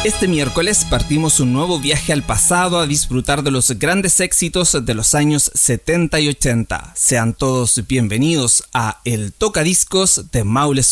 Este miércoles partimos un nuevo viaje al pasado a disfrutar de los grandes éxitos de los años 70 y 80. Sean todos bienvenidos a El Tocadiscos de Maule